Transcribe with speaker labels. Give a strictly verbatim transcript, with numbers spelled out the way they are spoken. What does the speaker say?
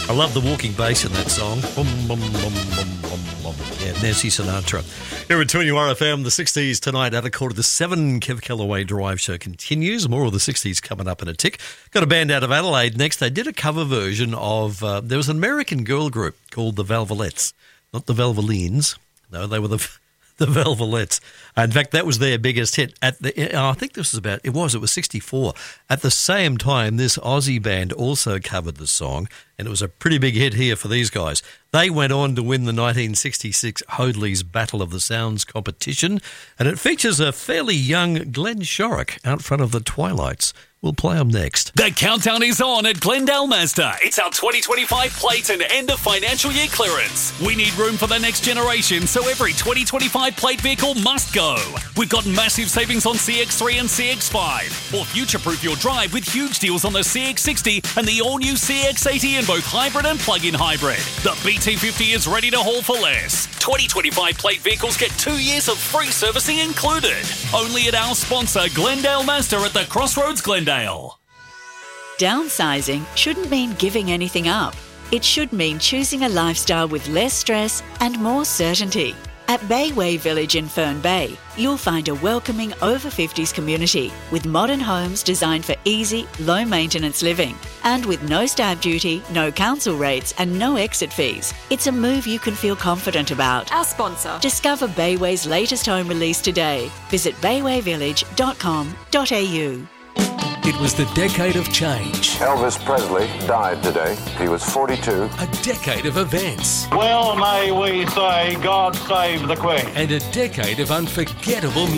Speaker 1: I love the walking bass in that song. Bum, bum, bum, bum, bum, bum. Yeah, Nancy Sinatra. Here at two N U R F M, the sixties tonight at a quarter to seven. Kev Callaway Drive Show continues. More of the sixties coming up in a tick. Got a band out of Adelaide next. They did a cover version of, uh, there was an American girl group called the Valvolettes. Not the Valvolines. No, they were the... The Velvelettes. In fact, that was their biggest hit. At the, I think this was about, it was, it was sixty-four. At the same time, this Aussie band also covered the song, and it was a pretty big hit here for these guys. They went on to win the nineteen sixty-six Hoadley's Battle of the Sounds competition, and it features a fairly young Glenn Shorrock out front of the Twilights. We'll play them next.
Speaker 2: The countdown is on at Glendale Mazda. It's our twenty twenty-five plate and end of financial year clearance. We need room for the next generation, so every twenty twenty-five plate vehicle must go. We've got massive savings on C X three and C X five. Or future-proof your drive with huge deals on the C X sixty and the all-new C X eighty in both hybrid and plug-in hybrid. The B T fifty is ready to haul for less. twenty twenty-five plate vehicles get two years of free servicing included. Only at our sponsor, Glendale Mazda at the Crossroads Glendale.
Speaker 3: Downsizing shouldn't mean giving anything up. It should mean choosing a lifestyle with less stress and more certainty. At Bayway Village in Fern Bay, you'll find a welcoming over fifties community with modern homes designed for easy, low-maintenance living. And with no stamp duty, no council rates and no exit fees, it's a move you can feel confident about.
Speaker 4: Our sponsor.
Speaker 3: Discover Bayway's latest home release today. Visit bayway village dot com dot a u.
Speaker 5: It was the decade of change.
Speaker 6: Elvis Presley died today. He was forty-two.
Speaker 5: A decade of events.
Speaker 7: Well, may we say, God save the Queen.
Speaker 5: And a decade of unforgettable music.